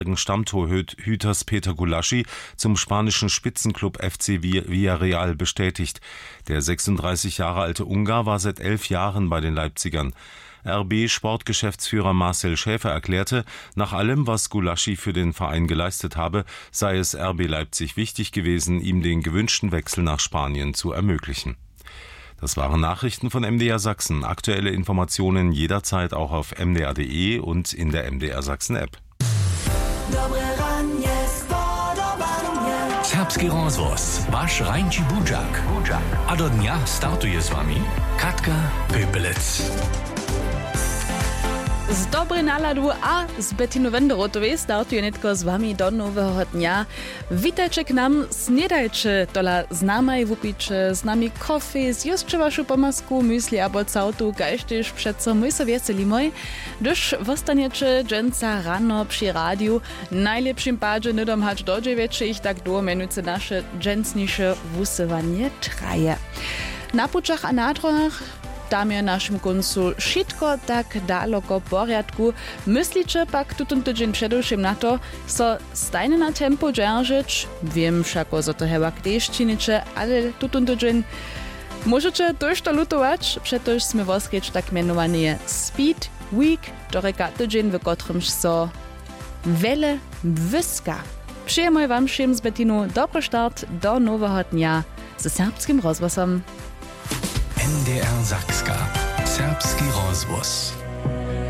Stammtorhüters Peter Gulaschi zum spanischen Spitzenklub FC Villarreal bestätigt. Der 36 Jahre alte Ungar war seit 11 Jahren bei den Leipzigern. RB-Sportgeschäftsführer Marcel Schäfer erklärte, nach allem, was Gulaschi für den Verein geleistet habe, sei es RB Leipzig wichtig gewesen, ihm den gewünschten Wechsel nach Spanien zu ermöglichen. Das waren Nachrichten von MDR Sachsen. Aktuelle Informationen jederzeit auch auf mdr.de und in der MDR Sachsen App. Serbski rozvoz, vaš Rajnči Budžak. A do dňa startuje s vami Katka Pöpelec. Z dobrej náladu a z Bettinu Wenderotovej startuje netko z vami do nového dňa. Witajcie k nam, snedajcie tola z namaj wupicie, z nami kofi, zjedzcie vašu pomasku, mysli abo cautu, kajštež přeco my so veseli moj. Gdyż wostaniecie dżęca rano przy radiu, najlepszym padzie nydom hać do 9, tak do menujce nasze dżęcnisze wusywanie traje. Na puczach a na drogach tam je našim koncu šitko tak daleko poriadku. Myslíte pak tutun tydzień především na to, so stajne na tempo džeržič? Wiem všako, zo to heva kdež činiče, ale tutun tydzień możecie też to lutować, przetoż sme woskryć tak mianowanie Speed Week, to reka tydzień, w kotrymž so wele wyska. Przyjemoj wam všim z Bettinu dobry start do nowego dnia ze serbskim rozgłosom. MDR Sakska. Serbski rozvoz.